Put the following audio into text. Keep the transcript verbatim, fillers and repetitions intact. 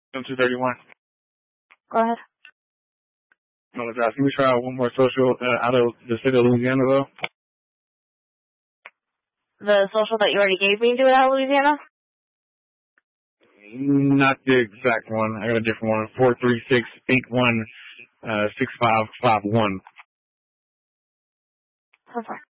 two thirty-one. Go ahead. Apologize. Can we try one more social uh, out of the state of Louisiana, though? The social that you already gave me, do it out of Louisiana? Not the exact one. I got a different one. Four three six eight one uh six five five one. So far.